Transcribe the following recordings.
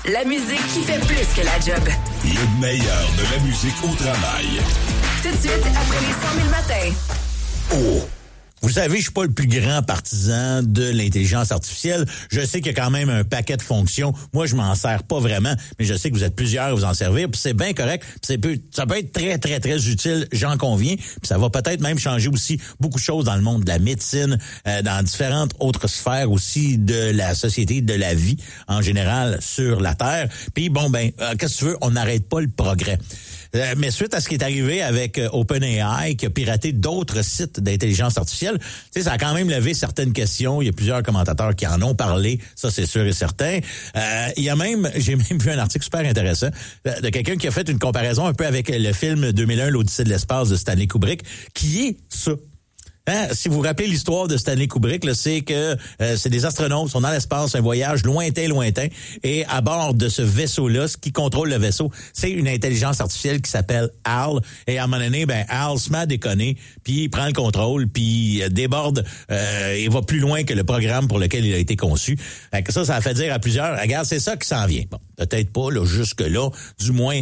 La musique qui fait plus que la job. Le meilleur de la musique au travail. Tout de suite, après les 100 000 matins. Oh! Vous savez, je suis pas le plus grand partisan de l'intelligence artificielle. Je sais qu'il y a quand même un paquet de fonctions. Moi, je m'en sers pas vraiment, mais je sais que vous êtes plusieurs à vous en servir, puis c'est bien correct. Puis ça peut être très, très, très utile, j'en conviens. Puis ça va peut-être même changer aussi beaucoup de choses dans le monde de la médecine, dans différentes autres sphères aussi de la société, de la vie en général sur la Terre. Puis bon, qu'est-ce que tu veux? On n'arrête pas le progrès. Mais suite à ce qui est arrivé avec OpenAI, qui a piraté d'autres sites d'intelligence artificielle, tu sais, ça a quand même levé certaines questions. Il y a plusieurs commentateurs qui en ont parlé, ça c'est sûr et certain. J'ai même vu un article super intéressant de quelqu'un qui a fait une comparaison un peu avec le film 2001, l'Odyssée de l'espace de Stanley Kubrick, qui est ça. Si vous vous rappelez l'histoire de Stanley Kubrick, là, c'est que c'est des astronautes, sont dans l'espace, un voyage lointain, et à bord de ce vaisseau-là, ce qui contrôle le vaisseau, c'est une intelligence artificielle qui s'appelle HAL. Et à un moment donné, HAL se met à déconner, puis il prend le contrôle, puis déborde, et va plus loin que le programme pour lequel il a été conçu. Fait que ça a fait dire à plusieurs, regarde, c'est ça qui s'en vient. Bon, peut-être pas là jusque-là, du moins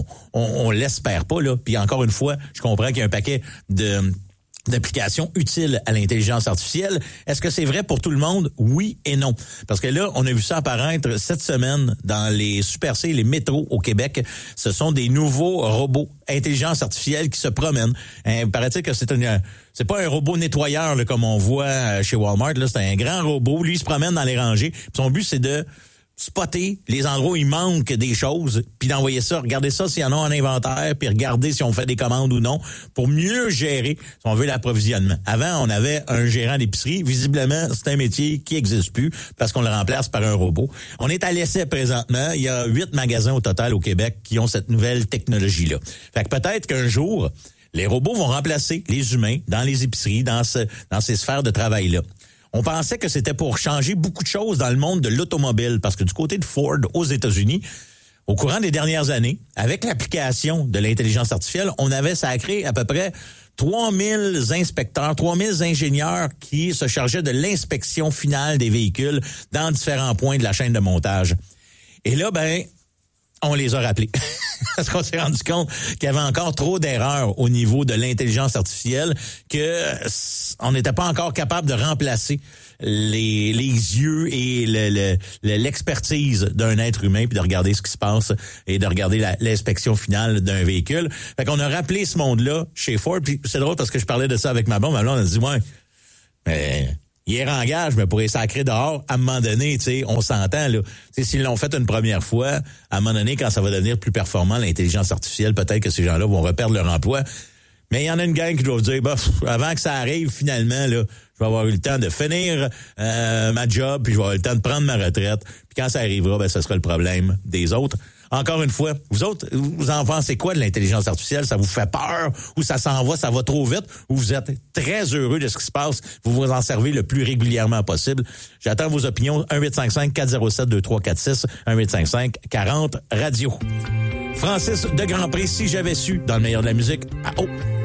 on l'espère pas là. Puis encore une fois, je comprends qu'il y a un paquet d'applications utiles à l'intelligence artificielle. Est-ce que c'est vrai pour tout le monde? Oui et non. Parce que là, on a vu ça apparaître cette semaine dans les Super C, les métros au Québec. Ce sont des nouveaux robots intelligence artificielle qui se promènent. Paraît-il que c'est pas un robot nettoyeur là, comme on voit chez Walmart. Là, c'est un grand robot. Lui, il se promène dans les rangées. Puis son but, c'est de spotter les endroits où il manque des choses, puis d'envoyer ça, regarder ça s'il y en a en inventaire, puis regarder si on fait des commandes ou non, pour mieux gérer, si on veut, l'approvisionnement. Avant, on avait un gérant d'épicerie. Visiblement, c'est un métier qui n'existe plus parce qu'on le remplace par un robot. On est à l'essai présentement. Il y a 8 magasins au total au Québec qui ont cette nouvelle technologie-là. Fait que peut-être qu'un jour, les robots vont remplacer les humains dans les épiceries, dans ces sphères de travail-là. On pensait que c'était pour changer beaucoup de choses dans le monde de l'automobile, parce que du côté de Ford, aux États-Unis, au courant des dernières années, avec l'application de l'intelligence artificielle, on avait sacré à peu près 3000 inspecteurs, 3000 ingénieurs qui se chargeaient de l'inspection finale des véhicules dans différents points de la chaîne de montage. Et là, on les a rappelés. Parce qu'on s'est rendu compte qu'il y avait encore trop d'erreurs au niveau de l'intelligence artificielle, que on n'était pas encore capable de remplacer les yeux et l'expertise d'un être humain, puis de regarder ce qui se passe et de regarder l'inspection finale d'un véhicule. Fait qu'on a rappelé ce monde-là chez Ford. Puis c'est drôle parce que je parlais de ça avec ma blonde. Ma blonde a dit, mais hier en gage, mais pour les sacrer dehors, à un moment donné, tu sais, on s'entend, là. Tu sais, s'ils l'ont fait une première fois, à un moment donné, quand ça va devenir plus performant, l'intelligence artificielle, peut-être que ces gens-là vont reperdre leur emploi. Mais il y en a une gang qui doivent dire, avant que ça arrive, finalement, là, je vais avoir eu le temps de finir ma job, puis je vais avoir eu le temps de prendre ma retraite. Puis quand ça arrivera, ce sera le problème des autres. Encore une fois, vous autres, vous en pensez quoi de l'intelligence artificielle? Ça vous fait peur? Ou ça s'en va, ça va trop vite? Ou vous êtes très heureux de ce qui se passe? Vous vous en servez le plus régulièrement possible? J'attends vos opinions. 1-855-407-2346, 1-855-40-radio. Francis de Grandpré, si j'avais su, dans le meilleur de la musique. Ah, oh!